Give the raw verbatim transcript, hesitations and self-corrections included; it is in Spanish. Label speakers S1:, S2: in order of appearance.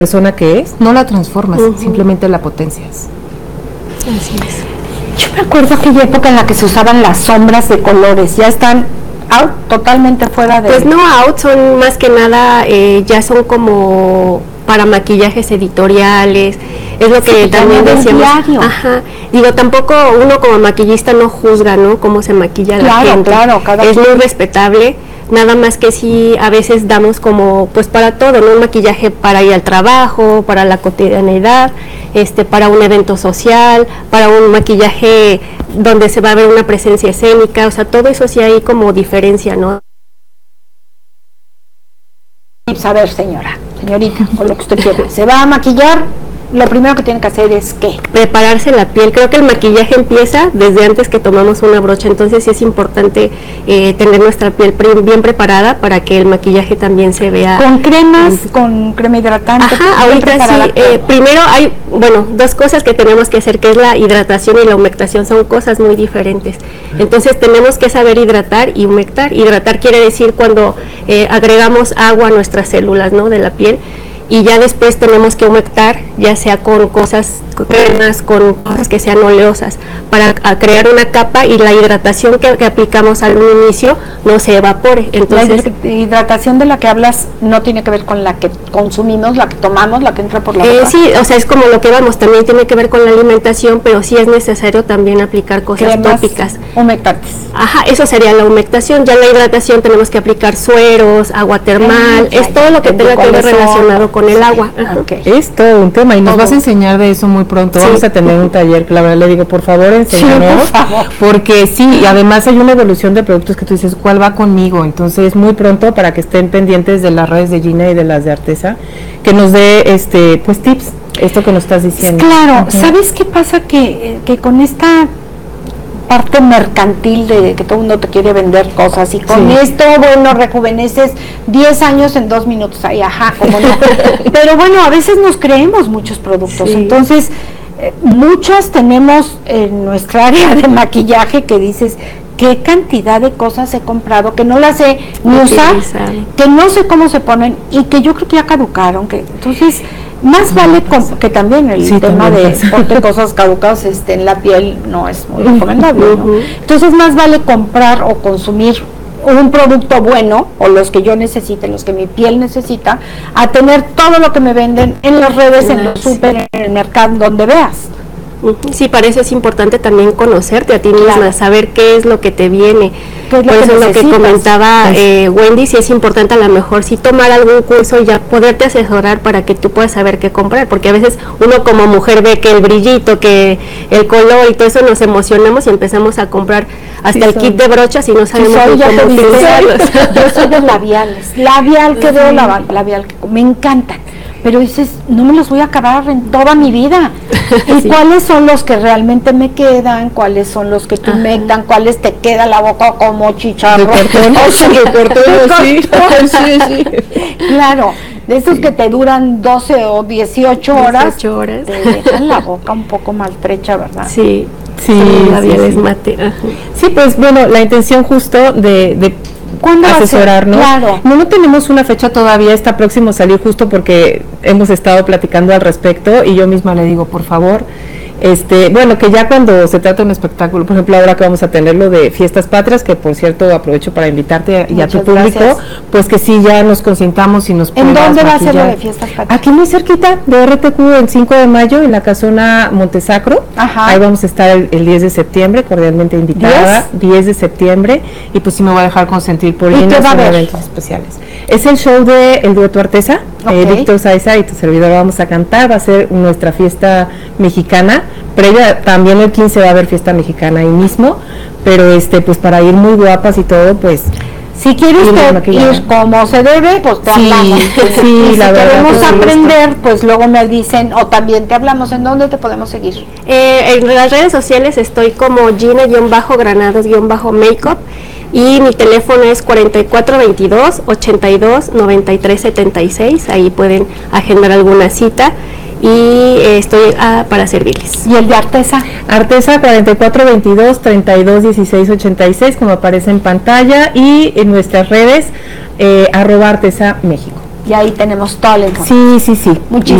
S1: persona que es, no la transformas, uh-huh. simplemente la potencias.
S2: Así es. Yo me acuerdo aquella época en la que se usaban las sombras de colores, ya están out, totalmente fuera de...
S3: Pues no out, son más que nada, eh, ya son como para maquillajes editoriales, es lo que sí, también decíamos. Ajá. Digo, tampoco uno como maquillista no juzga, ¿no? Cómo se maquilla
S2: claro,
S3: la gente.
S2: Claro, claro.
S3: Es muy respetable, nada más que sí a veces damos como, pues para todo, ¿no? Un maquillaje para ir al trabajo, para la cotidianidad, este, para un evento social, para un maquillaje donde se va a ver una presencia escénica, o sea, todo eso sí hay como diferencia, ¿no?
S2: A ver, señora, señorita, o lo que usted quiera, se va a maquillar, lo primero que tiene que hacer es ¿qué?
S3: Prepararse la piel. Creo que el maquillaje empieza desde antes que tomamos una brocha, entonces sí es importante eh, tener nuestra piel pre- bien preparada para que el maquillaje también se vea.
S2: ¿Con cremas, um, con crema hidratante?
S3: Ajá, ahorita sí. Eh, primero hay, bueno, dos cosas que tenemos que hacer, que es la hidratación y la humectación, son cosas muy diferentes. Entonces tenemos que saber hidratar y humectar. Hidratar quiere decir cuando eh, agregamos agua a nuestras células, ¿no?, de la piel. Y ya después tenemos que humectar, ya sea con cosas, con cremas, con cosas que sean oleosas, para crear una capa y la hidratación que, que aplicamos al inicio no se evapore. Entonces,
S2: la hidratación de la que hablas no tiene que ver con la que consumimos, la que tomamos, la que entra por la boca.
S3: Eh, sí, o sea, es como lo que vamos, también tiene que ver con la alimentación, pero sí es necesario también aplicar cosas
S2: cremas
S3: tópicas.
S2: Humectantes.
S3: Ajá, eso sería la humectación. Ya la hidratación tenemos que aplicar sueros, agua termal, Ay, es todo lo que tenga que ver relacionado con el agua.
S1: Okay. Es todo un tema y nos todo. Vas a enseñar de eso muy pronto. Sí. Vamos a tener un taller que la verdad le digo, por favor, enséñanos, sí, por favor. Porque sí, y además hay una evolución de productos que tú dices, ¿cuál va conmigo? Entonces, muy pronto para que estén pendientes de las redes de Gina y de las de Arteza, que nos dé este pues tips, esto que nos estás diciendo.
S2: Claro, uh-huh. ¿Sabes qué pasa? Que, que con esta parte mercantil de que todo el mundo te quiere vender cosas y con sí. esto, bueno, rejuveneces diez años en dos minutos, ay, ajá, como no. Pero bueno, a veces nos creemos muchos productos, sí. Entonces eh, muchas tenemos en nuestra área de maquillaje que dices, qué cantidad de cosas he comprado que no las sé ni usar, que no sé cómo se ponen y que yo creo que ya caducaron, que entonces más vale con, que también el sí, tema también de ponte cosas caducadas este, en la piel no es muy recomendable, ¿no? Entonces más vale comprar o consumir un producto bueno o los que yo necesite, los que mi piel necesita, a tener todo lo que me venden en las redes, en los súper, en el mercado, donde veas.
S3: Sí, para eso es importante también conocerte a ti misma, claro. Saber qué es lo que te viene. Por eso es lo que comentaba eh, Wendy, si es importante a lo mejor sí tomar algún curso y ya poderte asesorar para que tú puedas saber qué comprar, porque a veces uno como mujer ve que el brillito, que el color y todo eso nos emocionamos y empezamos a comprar hasta sí, el soy. kit de brochas y no sabemos
S2: sí, soy, cómo utilizarlos. Yo soy de labiales, labial que veo, labial, labial que me encantan. Pero dices, no me los voy a acabar en toda mi vida. ¿Y sí. cuáles son los que realmente me quedan? ¿Cuáles son los que te humectan? ¿Cuáles te queda la boca como chicharro?
S1: Sí, sí, sí.
S2: Claro, de esos sí. que te duran doce o dieciocho horas,
S3: dieciocho horas.
S2: Te dejan la boca un poco maltrecha, ¿verdad?
S3: Sí.
S1: Sí,
S3: sí,
S1: sí, sí.
S3: mate.
S1: Sí, pues bueno, la intención justo de... de
S2: ¿Cuándo
S1: asesorarnos?
S2: Claro.
S1: No, no tenemos una fecha todavía, está próximo a salir justo porque hemos estado platicando al respecto y yo misma le digo, por favor, este, bueno, que ya cuando se trata de un espectáculo, por ejemplo, ahora que vamos a tener lo de Fiestas Patrias, que por cierto aprovecho para invitarte y Muchas a tu público, gracias. Pues que sí, ya nos consintamos y nos
S2: ¿En dónde va a ser lo de Fiestas Patrias?
S1: Aquí muy cerquita, de R T Q, el cinco de mayo, en la casona Montesacro. Ajá. Ahí vamos a estar el, el diez de septiembre, cordialmente invitada, diez de septiembre, y pues sí me voy a dejar consentir por Gina en eventos especiales. Es el show de El Dueto Arteza, okay. eh, Víctor Saiza y tu servidor vamos a cantar, va a ser nuestra fiesta mexicana, previa, también el quince va a haber fiesta mexicana ahí mismo, pero este pues para ir muy guapas y todo, pues
S2: si quieres te, ir como se debe, pues te
S1: sí,
S2: hablamos.
S1: Sí,
S2: y si
S1: la
S2: queremos
S1: verdad,
S2: aprender, gusto. Pues luego me dicen, o también te hablamos, ¿en dónde te podemos seguir?
S3: Eh, en las redes sociales estoy como Gina-Granados-Makeup y mi teléfono es cuarenta y cuatro veintidós, ochenta y dos, noventa y tres setenta y seis, ahí pueden agendar alguna cita. Y eh, estoy ah, para servirles.
S2: ¿Y el de Arteza?
S1: Arteza cuarenta y cuatro veintidós, treinta y dos dieciséis ochenta y seis, como aparece en pantalla, y en nuestras redes, eh, arroba Arteza México.
S2: y ahí tenemos toda la información.
S1: Sí, sí, sí.
S2: Muchísimas